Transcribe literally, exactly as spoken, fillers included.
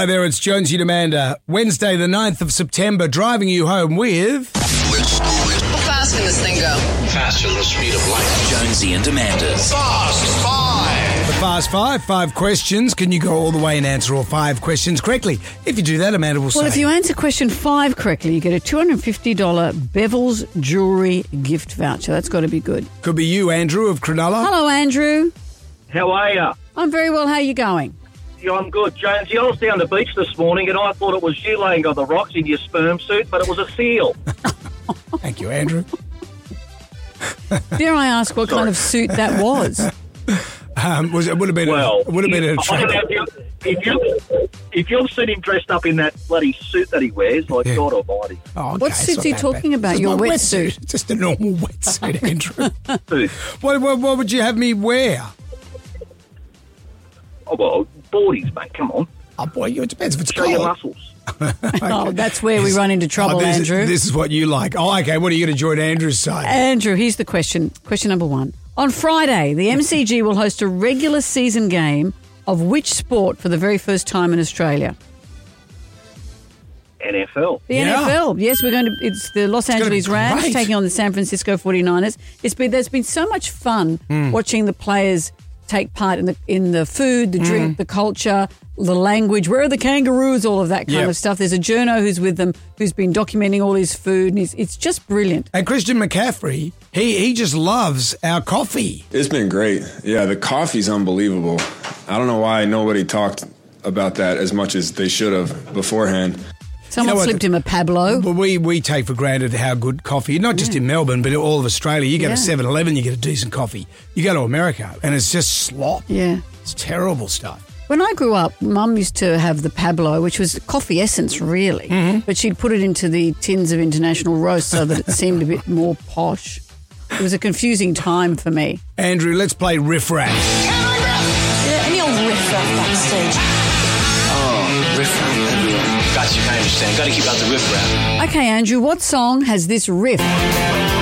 Hi there, it's Jonesy and Amanda. Wednesday the ninth of September, driving you home with... How fast can this thing go? Faster than the speed of light. Jonesy and Amanda's Fast Five. The Fast Five, five questions. Can you go all the way and answer all five questions correctly? If you do that, Amanda will say... Well, if you answer question five correctly, you get a two hundred fifty dollars Bevel's Jewellery gift voucher. That's got to be good. Could be you, Andrew of Cronulla. Hello, Andrew. How are you? I'm very well. How are you going? Yeah, I'm good. Jonesy, I was down the beach this morning and I thought it was you laying on the rocks in your sperm suit, but it was a seal. Thank you, Andrew. Dare I ask what Sorry. kind of suit that was? Um, was it would have been Well, a, it would have been a I don't know if, you, if you've seen him dressed up in that bloody suit that he wears, like Yeah. God almighty. Oh, okay, What it's suit's not he that talking bad. about? It's Your my wetsuit? wetsuit. Just a normal wetsuit, Andrew. Suit. what, what, what would you have me wear? Oh, well, boardies, mate, come on. Oh, boy, it depends if it's Show your cold. muscles. Oh, that's where we run into trouble, Oh, this, Andrew. This is what you like. Oh, okay. What are you going to join Andrew's side? Andrew, here's the question. Question number one. On Friday, the M C G will host a regular season game of which sport for the very first time in Australia? N F L. The Yeah. N F L. Yes, we're going to. It's the Los gonna be Angeles Rams great. taking on the San Francisco forty-niners. It's been there's been so much fun watching the players take part in the in the food, the drink, the culture, the language. Where are the kangaroos? All of that kind Yep. of stuff. There's a journo who's with them who's been documenting all his food, and it's, it's just brilliant. And Christian McCaffrey, he, he just loves our coffee. It's been great. Yeah, the coffee's unbelievable. I don't know why nobody talked about that as much as they should have beforehand. Someone know what? slipped him a Pablo. But we, we take for granted how good coffee, not just in Melbourne, but all of Australia. You go Yeah. to seven eleven, you get a decent coffee. You go to America, and it's just slop. Yeah. It's terrible stuff. When I grew up, Mum used to have the Pablo, which was coffee essence, really. Mm-hmm. But she'd put it into the tins of International Roast so that it seemed a bit more posh. It was a confusing time for me. Andrew, let's play Riff Raff. Yeah, any old riff raff backstage. Oh, riff raff everywhere. Got you, I understand. Got to keep out the riff raff. Okay, Andrew, what song has this riff?